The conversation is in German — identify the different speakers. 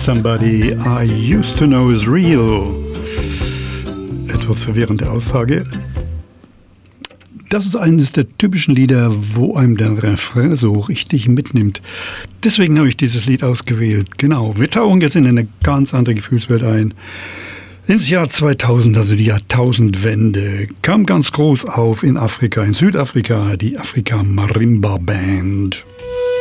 Speaker 1: Somebody I used to know is real. Etwas verwirrende Aussage. Das ist eines der typischen Lieder, wo einem der Refrain so richtig mitnimmt. Deswegen habe ich dieses Lied ausgewählt. Genau, wir tauchen jetzt in eine ganz andere Gefühlswelt ein. Ins Jahr 2000, also die Jahrtausendwende, kam ganz groß auf in Afrika, in Südafrika, die Afrika Marimba Band.